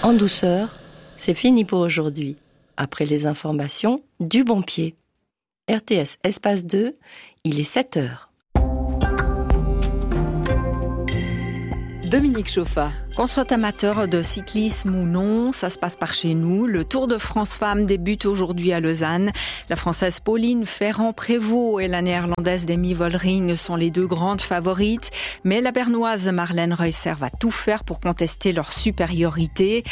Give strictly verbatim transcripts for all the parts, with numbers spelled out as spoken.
En douceur, c'est fini pour aujourd'hui. Après les informations, du bon pied. R T S Espace deux, il est sept heures. Dominique Chauffa. Qu'on soit amateur de cyclisme ou non, ça se passe par chez nous. Le Tour de France Femmes débute aujourd'hui à Lausanne. La Française Pauline Ferrand-Prévot et la Néerlandaise Demi Vollering sont les deux grandes favorites. Mais la Bernoise Marlène Reusser va tout faire pour contester leur supériorité.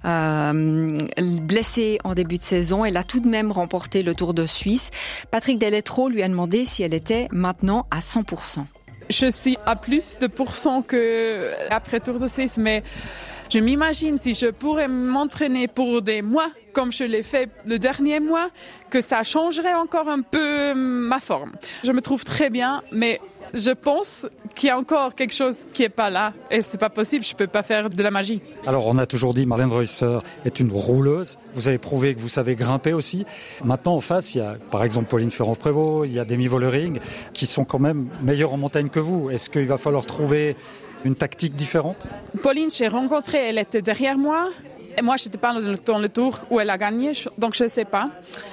Euh, blessée en début de saison, elle a tout de même remporté le Tour de Suisse. Patrick Deletreau lui a demandé si elle était maintenant à cent pour cent. Je suis à plus de pourcents qu'après Tour de Suisse, mais je m'imagine si je pourrais m'entraîner pour des mois, comme je l'ai fait le dernier mois, que ça changerait encore un peu ma forme. Je me trouve très bien, mais je pense qu'il y a encore quelque chose qui n'est pas là et c'est pas possible, je ne peux pas faire de la magie. Alors on a toujours dit Marlène Reusser est une rouleuse, vous avez prouvé que vous savez grimper aussi. Maintenant en face il y a par exemple Pauline Ferrand-Prévot, il y a Demi Vollering qui sont quand même meilleures en montagne que vous. Est-ce qu'il va falloir trouver une tactique différente ? Pauline, j'ai rencontré, elle était derrière moi et moi je n'étais pas dans le tour où elle a gagné, donc je ne sais pas.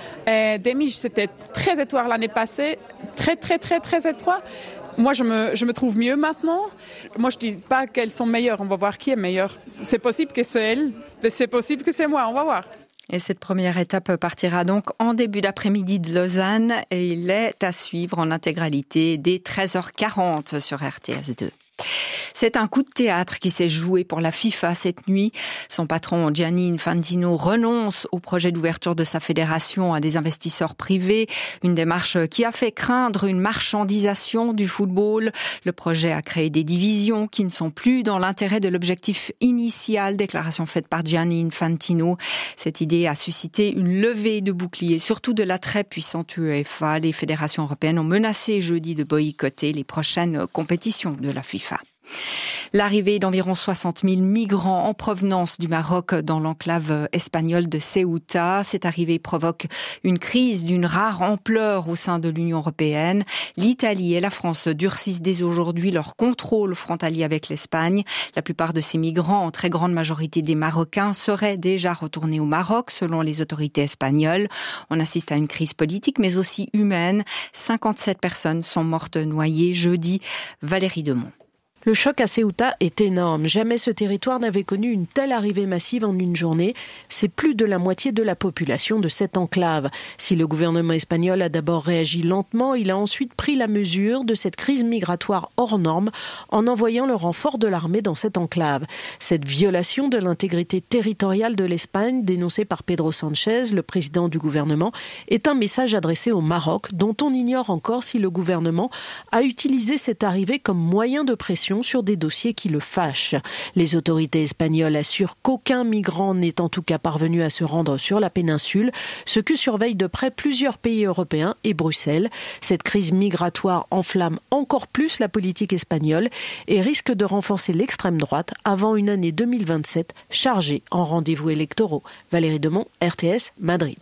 Et Demi, c'était très étroit l'année passée, très très très très étroit. Moi, je me, je me trouve mieux maintenant. Moi, je dis pas qu'elles sont meilleures. On va voir qui est meilleure. C'est possible que c'est elle, mais c'est possible que c'est moi. On va voir. Et cette première étape partira donc en début d'après-midi de Lausanne et il est à suivre en intégralité dès treize heures quarante sur R T S deux. C'est un coup de théâtre qui s'est joué pour la FIFA cette nuit. Son patron Gianni Infantino renonce au projet d'ouverture de sa fédération à des investisseurs privés. Une démarche qui a fait craindre une marchandisation du football. Le projet a créé des divisions qui ne sont plus dans l'intérêt de l'objectif initial. Déclaration faite par Gianni Infantino. Cette idée a suscité une levée de boucliers, surtout de la très puissante UEFA. Les fédérations européennes ont menacé jeudi de boycotter les prochaines compétitions de la FIFA. L'arrivée d'environ soixante mille migrants en provenance du Maroc dans l'enclave espagnole de Ceuta. Cette arrivée provoque une crise d'une rare ampleur au sein de l'Union européenne. L'Italie et la France durcissent dès aujourd'hui leur contrôle frontalier avec l'Espagne. La plupart de ces migrants, en très grande majorité des Marocains, seraient déjà retournés au Maroc, selon les autorités espagnoles. On assiste à une crise politique, mais aussi humaine. cinquante-sept personnes sont mortes noyées jeudi. Valérie Demont. Le choc à Ceuta est énorme. Jamais ce territoire n'avait connu une telle arrivée massive en une journée. C'est plus de la moitié de la population de cette enclave. Si le gouvernement espagnol a d'abord réagi lentement, il a ensuite pris la mesure de cette crise migratoire hors norme en envoyant le renfort de l'armée dans cette enclave. Cette violation de l'intégrité territoriale de l'Espagne, dénoncée par Pedro Sánchez, le président du gouvernement, est un message adressé au Maroc, dont on ignore encore si le gouvernement a utilisé cette arrivée comme moyen de pression sur des dossiers qui le fâchent. Les autorités espagnoles assurent qu'aucun migrant n'est en tout cas parvenu à se rendre sur la péninsule, ce que surveillent de près plusieurs pays européens et Bruxelles. Cette crise migratoire enflamme encore plus la politique espagnole et risque de renforcer l'extrême droite avant une année deux mille vingt-sept chargée en rendez-vous électoraux. Valérie Demont, R T S, Madrid.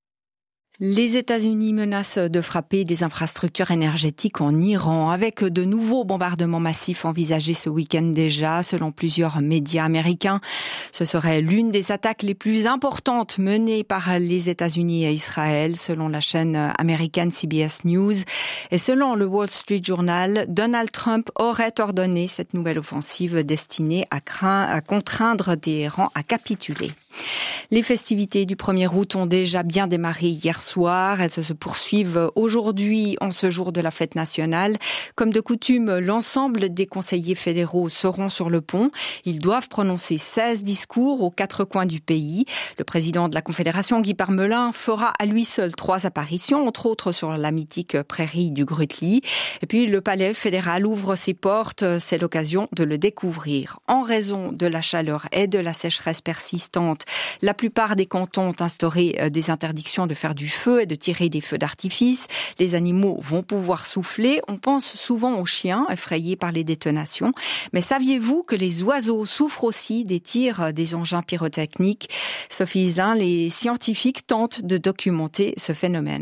Les États-Unis menacent de frapper des infrastructures énergétiques en Iran avec de nouveaux bombardements massifs envisagés ce week-end déjà, selon plusieurs médias américains. Ce serait l'une des attaques les plus importantes menées par les États-Unis et Israël, selon la chaîne américaine C B S News. Et selon le Wall Street Journal, Donald Trump aurait ordonné cette nouvelle offensive destinée à, craindre, à contraindre Téhéran à capituler. Les festivités du premier août ont déjà bien démarré hier soir. Elles se poursuivent aujourd'hui en ce jour de la fête nationale. Comme de coutume, l'ensemble des conseillers fédéraux seront sur le pont. Ils doivent prononcer seize discours aux quatre coins du pays. Le président de la Confédération, Guy Parmelin, fera à lui seul trois apparitions, entre autres sur la mythique prairie du Grutli. Et puis le palais fédéral ouvre ses portes. C'est l'occasion de le découvrir. En raison de la chaleur et de la sécheresse persistante, la plupart des cantons ont instauré des interdictions de faire du feu et de tirer des feux d'artifice. Les animaux vont pouvoir souffler. On pense souvent aux chiens effrayés par les détonations. Mais saviez-vous que les oiseaux souffrent aussi des tirs des engins pyrotechniques ? Sophie Islin, les scientifiques tentent de documenter ce phénomène.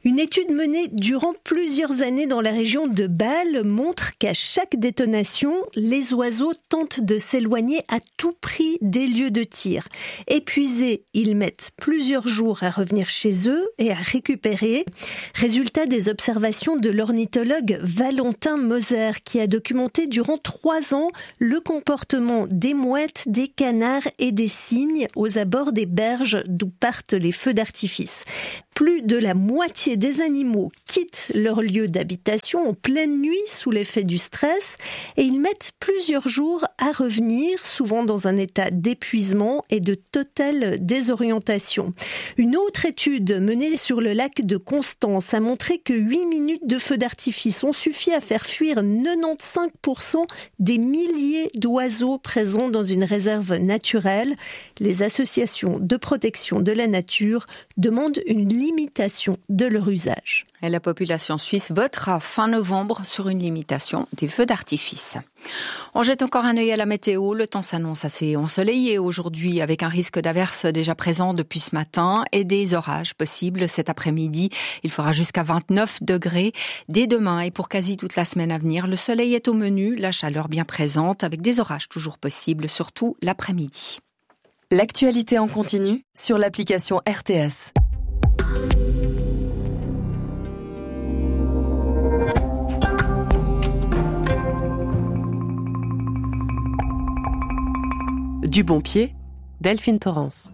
Une étude menée durant plusieurs années dans la région de Bâle montre qu'à chaque détonation, les oiseaux tentent de s'éloigner à tout prix des lieux de tir. Épuisés, ils mettent plusieurs jours à revenir chez eux et à récupérer. Résultat des observations de l'ornithologue Valentin Moser qui a documenté durant trois ans le comportement des mouettes, des canards et des cygnes aux abords des berges d'où partent les feux d'artifice. Plus de la moitié des animaux quittent leur lieu d'habitation en pleine nuit sous l'effet du stress et ils mettent plusieurs jours à revenir, souvent dans un état d'épuisement et de totale désorientation. Une autre étude menée sur le lac de Constance a montré que huit minutes de feu d'artifice ont suffi à faire fuir quatre-vingt-quinze pour cent des milliers d'oiseaux présents dans une réserve naturelle. Les associations de protection de la nature demandent une limitation de leur usage. Et la population suisse votera fin novembre sur une limitation des feux d'artifice. On jette encore un œil à la météo. Le temps s'annonce assez ensoleillé aujourd'hui avec un risque d'averse déjà présent depuis ce matin et des orages possibles cet après-midi. Il fera jusqu'à vingt-neuf degrés dès demain et pour quasi toute la semaine à venir. Le soleil est au menu, la chaleur bien présente avec des orages toujours possibles, surtout l'après-midi. L'actualité en continu sur l'application R T S. Du bon pied, Delphine Torrance.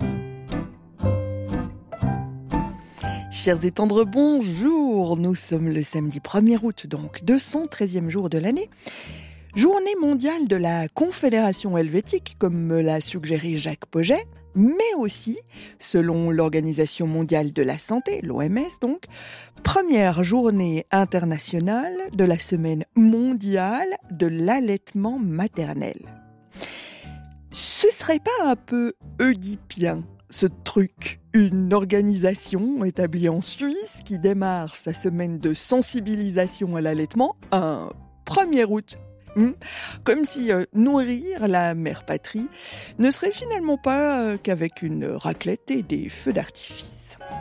Chers et tendres, bonjour. Nous sommes le samedi premier août, donc deux cent treizième jour de l'année. Journée mondiale de la Confédération helvétique, comme me l'a suggéré Jacques Poget, mais aussi, selon l'Organisation mondiale de la santé, l'O M S donc, première journée internationale de la semaine mondiale de l'allaitement maternel. Ce serait pas un peu oedipien, ce truc? Une organisation établie en Suisse qui démarre sa semaine de sensibilisation à l'allaitement un premier août. Hum, comme si euh, nourrir la mère patrie ne serait finalement pas euh, qu'avec une raclette et des feux d'artifice.